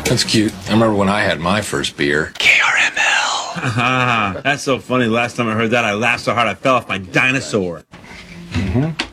That's cute. I remember when I had my first beer. KRML. That's so funny. Last time I heard that, I laughed so hard I fell off my dinosaur. Mm-hmm.